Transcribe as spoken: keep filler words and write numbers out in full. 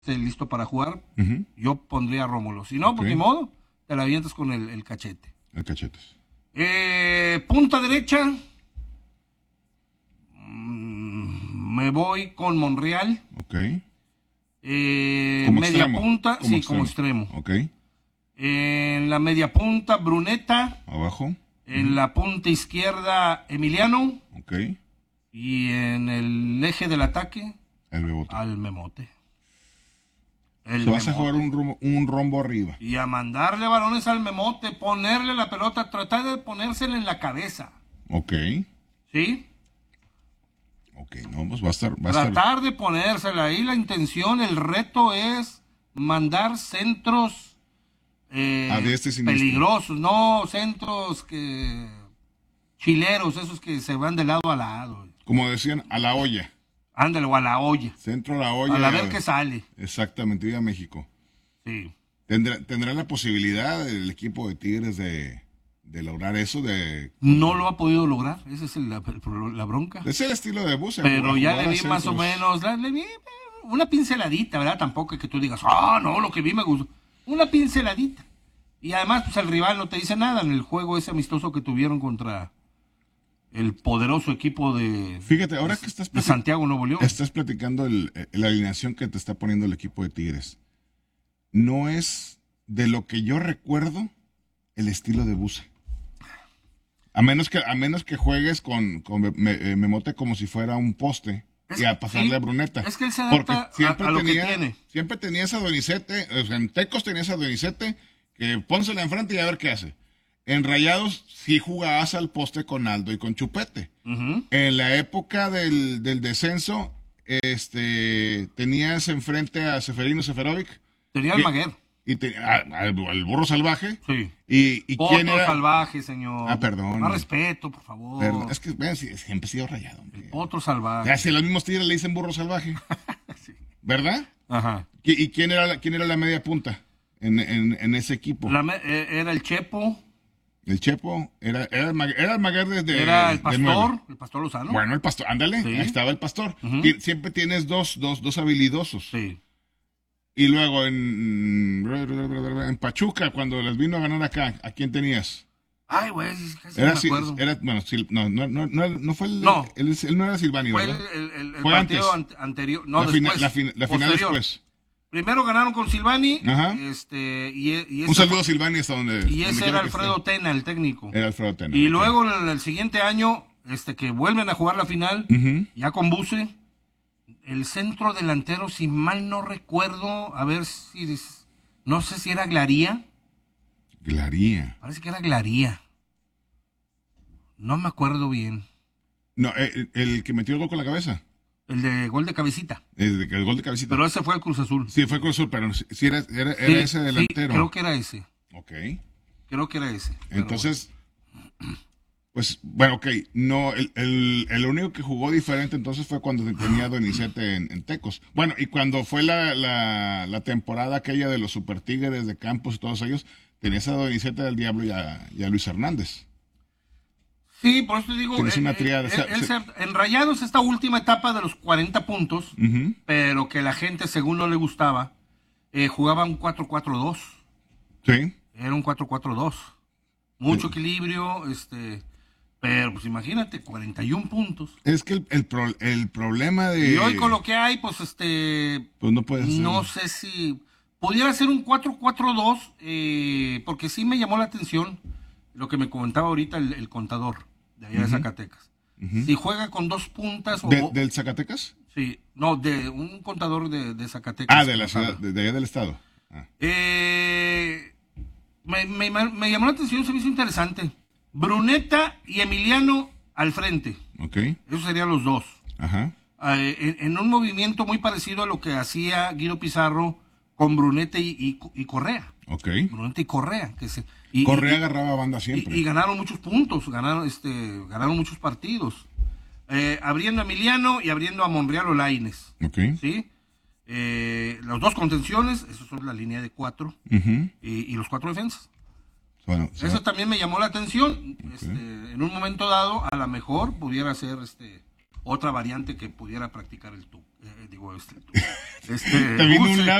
esté listo para jugar, Uh-huh. yo pondría a Rómulo. Si no, pues Ok. ni modo, te la avientas con el, el Cachete. El Cachetes. Eh, punta derecha, mm, me voy con Monreal. Ok. Eh, Como media extremo. punta, Como sí, como extremo. Ok. En la media punta, Bruneta. Abajo. En la punta izquierda, Emiliano. Ok. Y en el eje del ataque, El Bebote. al Memote. O El sea, vas a Memote. jugar un rombo, un rombo arriba. Y a mandarle balones al Memote, ponerle la pelota, tratar de ponérsela en la cabeza. Ok. ¿Sí? Ok, no, pues va a estar... Va a estar... Tratar de ponérsela ahí. La intención, el reto es mandar centros eh, A diestra y siniestra. peligrosos, no centros que chileros, esos que se van de lado a lado. Como decían, a la olla. Ándale, o a la olla. Centro a la olla. A la ver qué sale. Exactamente, viva México. Sí. ¿Tendrá, ¿Tendrá la posibilidad el equipo de Tigres de, de lograr eso? De, No lo ha podido lograr. Esa es el- la, el- la bronca. es el estilo de Buse. Pero ya le vi vi más o menos, la- le vi eh, una pinceladita, ¿verdad? Tampoco es que tú digas, ah, no, lo que vi me gustó. Una pinceladita. Y además, pues el rival no te dice nada en el juego ese amistoso que tuvieron contra el poderoso equipo de, Fíjate, ahora que estás, de plati- Santiago, Nuevo León. estás platicando el- eh, la alineación que te está poniendo el equipo de Tigres, no es de lo que yo recuerdo el estilo de Buse. A menos que, a menos que juegues con, con me- eh, Memote como si fuera un poste Es- y a pasarle sí, a Bruneta. es que él se Porque adapta siempre a, a lo que tenía, tiene. siempre tenías a Donizete, o sea, en Tecos tenías a Donizete, que pónsela enfrente y a ver qué hace. En Rayados sí jugabas al poste con Aldo y con Chupete. Ujú. En la época del, del descenso, este, tenías enfrente a Seferino Seferovic Tenía ¿Qué? el Maguer. y te- a- al, al burro salvaje. Sí. ¿Y, y quién Potro era? salvaje, señor. Ah, perdón. Más respeto, por favor. Perdón, es que vean, si- siempre he sido rayado. hombre. Otro salvaje. Ya, si a los mismos tigres le dicen burro salvaje. Sí. ¿Verdad? Ajá. ¿Y, y quién, era la, quién era la media punta en, en, en ese equipo? La me- eh, era el Chepo, El Chepo, era, era, el Maguer, era el Maguer desde era el de Pastor, nueve. el Pastor Lozano. Bueno, el pastor, ándale, Sí. ahí estaba el pastor. Ujú. Ti- Siempre tienes dos, dos, dos habilidosos. Sí. Y luego en, en Pachuca, cuando les vino a ganar acá, ¿a quién tenías? Ay, güey, casi Era, no me Sil- acuerdo. era bueno, Sil- no, no, no, no, no fue el, No. Él, él no era Silvani, Fue el, ¿verdad? el- el- el Fue partido antes. an- anterior. No, la, fina- después. la, fin- la final posterior. después. Primero ganaron con Silvani. Ajá. Este, y, e- y Un ese, saludo a Silvani hasta donde. y donde ese quiera era que Alfredo esté. Tena, el técnico. Era Alfredo Tena. Y ok. luego en el siguiente año, este, que vuelven a jugar la final, Ujú. ya con Buse, el centro delantero, si mal no recuerdo, a ver si, no sé si era Glaría, Glaría. parece que era Glaría. No me acuerdo bien. No, el, el que metió el gol con la cabeza. El de gol de cabecita. El, de- el gol de cabecita. Pero ese fue el Cruz Azul. Sí, fue Cruz Azul, pero sí, sí era, era, era Sí, ese sí, delantero. creo que era ese. Ok. Creo que era ese. pero Entonces, pues, bueno, ok. No, el, el, el único que jugó diferente entonces fue cuando tenía a Donizete en, en Tecos. Bueno, y cuando fue la, la, la temporada aquella de los Super Tigres de Campos y todos ellos, tenías a Donizete del Diablo y a, y a Luis Hernández. Sí, por eso te digo, Tienes eh, una eh, triada, eh, o sea, él se- se- en Rayados esta última etapa de los cuarenta puntos, Ujú. pero que la gente según no le gustaba, eh, jugaba un cuatro cuatro dos. Sí. Era un cuatro cuatro dos. Mucho Sí. equilibrio, este, pero pues imagínate, cuarenta y uno puntos. Es que el, el, pro- el problema de... Y hoy con lo que hay, pues este, Pues no puede ser. no sé si pudiera ser un cuatro cuatro dos, eh, porque sí me llamó la atención lo que me comentaba ahorita el, el contador de allá de Ujú. Zacatecas. Ujú. Si juega con dos puntas o... ¿De- ¿Del Zacatecas? Sí, no, de un contador de, de Zacatecas. Ah, de la que ciudad, habla. de, de allá del estado. Ah. Eh, me, me- me llamó la atención, se me hizo interesante. Bruneta y Emiliano al frente. Ok. Esos serían los dos. Ajá. Eh, en, en un movimiento muy parecido a lo que hacía Guido Pizarro con Bruneta y, y- y Correa. Ok. Bruneta y Correa. Que se, y, Correa y- agarraba banda y, siempre. y ganaron muchos puntos, ganaron, este, ganaron muchos partidos. Eh, abriendo a Emiliano y abriendo a Monreal o Lainez. Ok. ¿Sí? Eh, los dos contenciones, eso son la línea de cuatro, Ujú. y, y los cuatro defensas. Bueno, o sea, Eso también me llamó la atención. Este, en un momento dado, a lo mejor pudiera ser este otra variante que pudiera practicar el tú, eh, digo este, el tú. Este, Te vino Buse. un